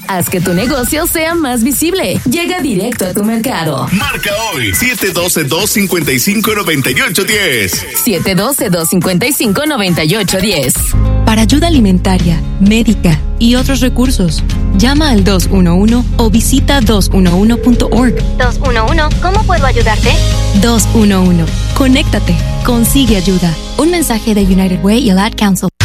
Haz que tu negocio sea más visible. Llega directo a tu mercado. Marca hoy 712-255-9810. 712-255-9810. Para ayuda alimentaria, médica y otros recursos, llama al 211 o visita 211.org. 211, ¿cómo puedo ayudarte? 211. Conéctate. Consigue ayuda. Un mensaje de United Way y el Ad Council.